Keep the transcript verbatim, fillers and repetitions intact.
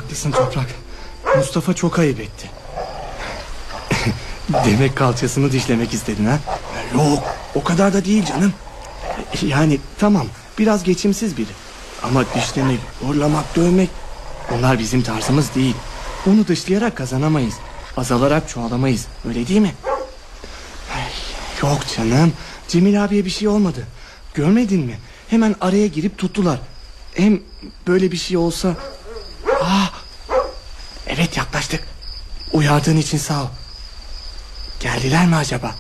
Haklısın Toprak. Mustafa çok ayıp etti. Demek kalçasını dişlemek istedin ha? Yok, o kadar da değil canım. Yani tamam, biraz geçimsiz biri. Ama dişlemek, horlamak, dövmek, bunlar bizim tarzımız değil. Onu dışlayarak kazanamayız. Azalarak çoğalamayız, öyle değil mi? Yok canım, Cemil abiye bir şey olmadı. Görmedin mi? Hemen araya girip tuttular. Hem böyle bir şey olsa... Aa, evet, yaklaştık. Uyardığın için sağ ol. Geldiler mi acaba?